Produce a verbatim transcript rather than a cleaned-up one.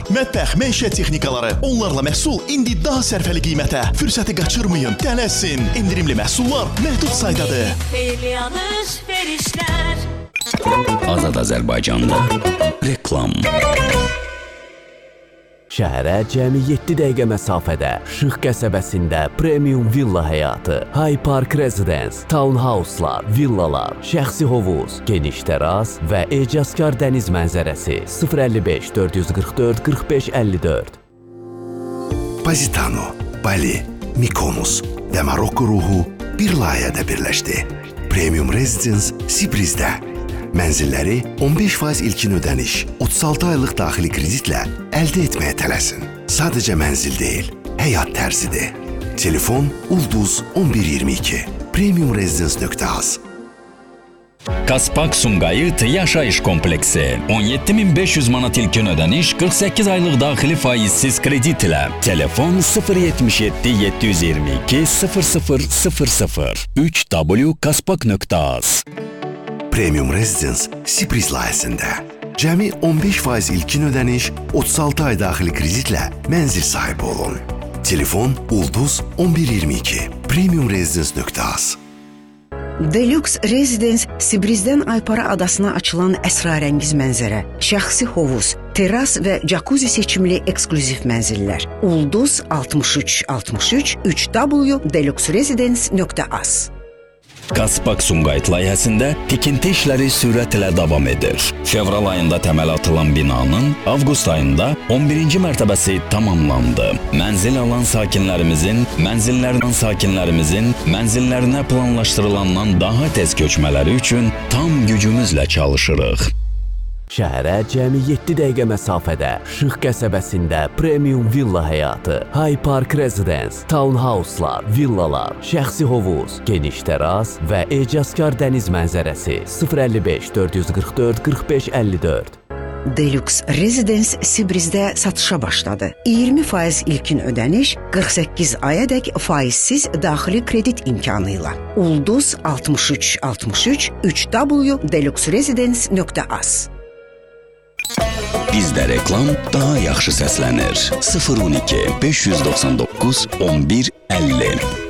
mətbəx, məişət texnikaları, onlarla məhsul indi daha sərfəli qiymətə. Fürsəti qaçırmayın, tələsin. İndirimli məhsullar məhdud saydadır. Azad Azərbaycanda reklam. Şəhərə cəmi yeddi dəqiqə məsafədə, Şıx qəsəbəsində premium villa həyatı, High Park Residence, townhouse'lar, villalar, şəxsi hovuz, geniş təras və ecazkar dəniz mənzərəsi. sıfır əlli beş dörd yüz qırx dörd qırx beş əlli dörd. Positano, Bali, Mykonos və Marokko ruhu bir layihədə birləşdi. Premium Residence Sibrizdə. Mənzilləri on beş faiz ilkin ödəniş, otuz altı aylıq daxili kreditlə əldə etməyə tələsin. Sadəcə mənzil deyil, həyat tərzidir. Telefon Ulduz on bir iyirmi iki. premium residence nöqtə az. Kaspak Sumqayıt yaşayış kompleksi. on yeddi min beş yüz manat ilkin ödəniş, qırx səkkiz aylıq daxili faizsiz kredit ilə. Telefon sıfır yetmiş yeddi yeddi yüz iyirmi iki sıfır sıfır sıfır sıfır. üç w kaspak nöqtə az. Premium Residence Sibriz layihəsində. Cəmi on beş faiz ilkin ödəniş, otuz altı ay daxili kreditlə mənzil sahibi olun. Telefon Ulduz on bir iyirmi iki. premium residence nöqtə az. Deluxe Residence Sibrizdən Aypara adasına açılan əsrarəngiz mənzərə, şəxsi hovuz, teras və jacuzzi seçimli eksklüziv mənzillər. Ulduz altmış üç altmış üç üç w deluxe residence nöqtə az. Kaspak Sumqayıt layihəsində tikinti işləri sürətlə davam edir. Fevral ayında təməl atılan binanın avqust ayında on birinci mərtəbəsi tamamlandı. Mənzil alan sakinlərimizin, mənzillərdən sakinlərimizin mənzillərinə planlaşdırılandan daha tez köçmələri üçün tam gücümüzlə çalışırıq. Şəhərə cəmi yeddi dəqiqə məsafədə, Şıx qəsəbəsində premium villa həyatı, High Park Residence, townhouse'lar, villalar, şəxsi hovuz, geniş təras və ecazkar dəniz mənzərəsi. sıfır əlli beş dörd yüz qırx dörd qırx beş əlli dörd. Deluxe Residence Sibrizdə satışa başladı. iyirmi faiz ilkin ödəniş, qırx səkkiz ayadək faizsiz daxili kredit imkanı ilə. Ulduz altmış üç altmış üç üç w deluxe residence nöqtə az. Bizdə reklam daha yaxşı səslənir. sıfır on iki beş yüz doxsan doqquz on bir əlli.